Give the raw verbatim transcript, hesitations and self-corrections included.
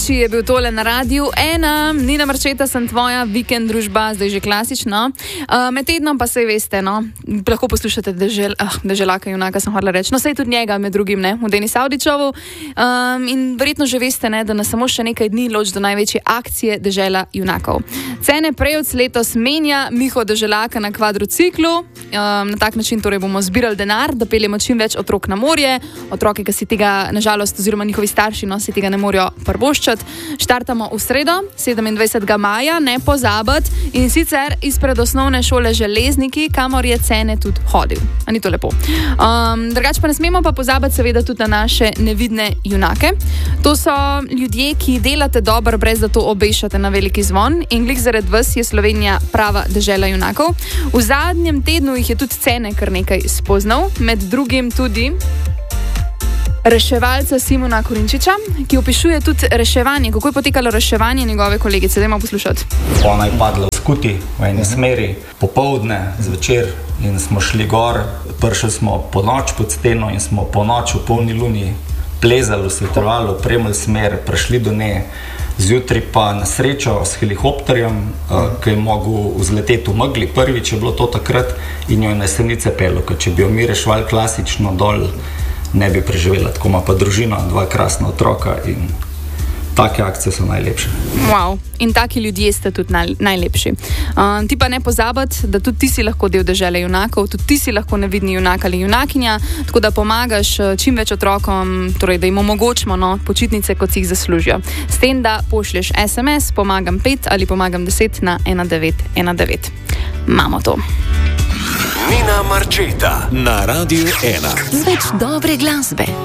Arči je bil tole na Radiu ena, Nina Marčeta sem tvoja, vikend družba, zdaj že klasično. Uh, med tednom pa sej veste, no, lahko poslušate dežel, uh, Deželaka junaka, sem hotela reči. No, sej tudi njega med drugim, ne, v Denis Avdićovu. Um, in verjetno že veste, ne, da nas samo še nekaj dni loči do največje akcije Dežela junakov. Cene prejevc letos menja Miho Deželaka na kvadrociklu. Um, na tak način torej bomo zbirali denar, da peljemo čim več otrok na morje. Otroke, ki si tega, nažalost, oziroma njihovi starši, no, si tega ne morejo prvoščati. Štartamo v sredo, sedemindvajsetega maja, ne pozabiti, in sicer izpred osnovne šole Železniki, kamor je Cene tudi hodil. A ni to lepo? Um, drugače pa ne smemo pa pozabiti seveda tudi na naše nevidne junake. To so ljudje, ki delate dobro, brez da to obešate na veliki zvon, in glih zaradi vas je Slovenija prava dežela junakov. V zadnjem tednu jih je tudi Cene kar nekaj spoznal, med drugim tudi reševalca Simona Korinčiča, ki opišuje tudi reševanje, kako je potekalo reševanje njegove kolegice. Dajmo poslušati. Ona je padla v skuti v eni smeri, popoldne, zvečer, in smo šli gor, prišli smo po noč pod steno in smo po noč v polni luni plezali, svetovali, premali smer, prišli do nje. Zjutraj pa na srečo s helikopterjem, uh, ki je mogel vzleteti v megli, prvič je bilo to takrat, in jo je na Jesenice pelil, ker če bi jo mi reševali klasično dol, ne bi preživela. Tako ima pa družina, dva krasna otroka, in take akcije so najlepše. Wow, in taki ljudje ste tudi naj, najlepši. Uh, ti pa ne pozabiti, da tudi ti si lahko del dežele junakov, tudi ti si lahko nevidni junak ali junakinja, tako da pomagaš čim več otrokom, torej da jim omogočimo, no, počitnice, kot si jih zaslužijo. S tem, da pošlješ es em es pomagam pet ali pomagam deset na ena devet ena devet. Imamo to. Nina Marčeta na Radiu ena. Z več dobre glasbe.